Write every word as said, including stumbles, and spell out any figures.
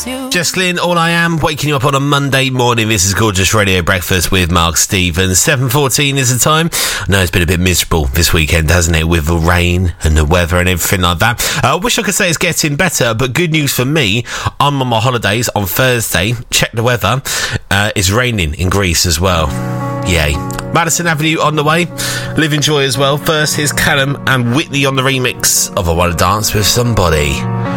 Jess Glynn, All I Am, waking you up on a Monday morning. This is Gorgeous Radio Breakfast with Mark Stevens. seven fourteen is the time. I know it's been a bit miserable this weekend, hasn't it, with the rain and the weather and everything like that. I uh, wish I could say it's getting better, but good news for me, I'm on my holidays on Thursday. Check the weather. Uh, it's raining in Greece as well. Yay. Madison Avenue on the way. Live Enjoy as well. First, here's Callum and Whitney on the remix of I Wanna Dance With Somebody.